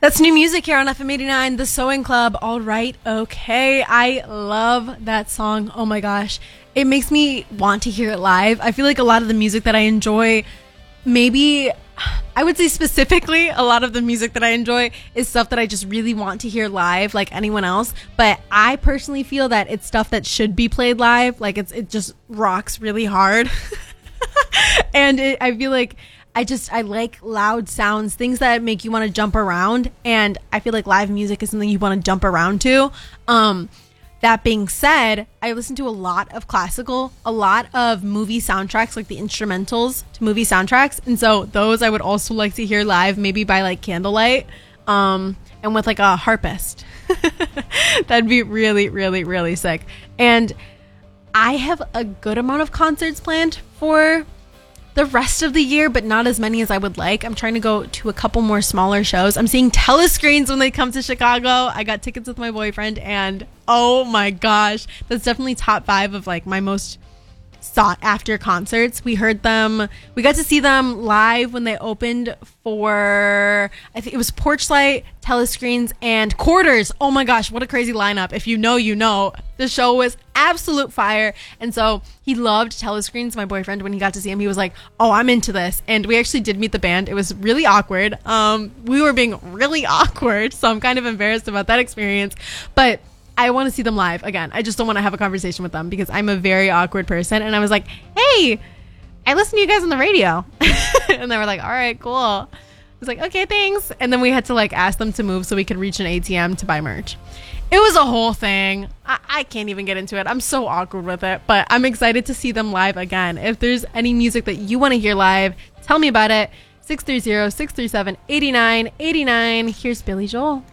That's new music here on FM 89, The Sewing Club. All right, okay. I love that song. Oh my gosh. It makes me want to hear it live. I feel like a lot of the music that I enjoy, maybe, I would say specifically, a lot of the music that I enjoy is stuff that I just really want to hear live, like anyone else. But I personally feel that it's stuff that should be played live. Like it just rocks really hard. And I feel like I like loud sounds, things that make you want to jump around. And I feel like live music is something you want to jump around to. That being said, I listen to a lot of classical, a lot of movie soundtracks, like the instrumentals to movie soundtracks. And so those I would also like to hear live, maybe by like candlelight, and with like a harpist. That'd be really, really, really sick. And I have a good amount of concerts planned for the rest of the year, but not as many as I would like. I'm trying to go to a couple more smaller shows. I'm seeing Telescreens when they come to Chicago. I got tickets with my boyfriend, and oh my gosh, that's definitely top 5 of like my most sought after concerts. We got to see them live when they opened for, I think it was Porchlight, Telescreens, and Quarters. Oh my gosh, what a crazy lineup. If you know, you know. The show was absolute fire. And so he loved Telescreens. My boyfriend, when he got to see him, he was like, oh, I'm into this. And we actually did meet the band. It was really awkward. We were being really awkward, so I'm kind of embarrassed about that experience. But I want to see them live again. I just don't want to have a conversation with them because I'm a very awkward person. And I was like, hey, I listen to you guys on the radio. And they were like, all right, cool. I was like, okay, thanks. And then we had to like ask them to move so we could reach an ATM to buy merch. It was a whole thing. I can't even get into it. I'm so awkward with it, but I'm excited to see them live again. If there's any music that you want to hear live, tell me about it. 630-637-8989. Here's Billy Joel.